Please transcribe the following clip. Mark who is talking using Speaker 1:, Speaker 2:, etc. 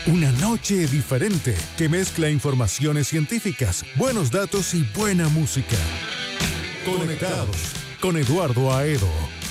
Speaker 1: Una noche diferente que mezcla informaciones científicas, buenos datos y buena música. Conectados con Eduardo Aedo.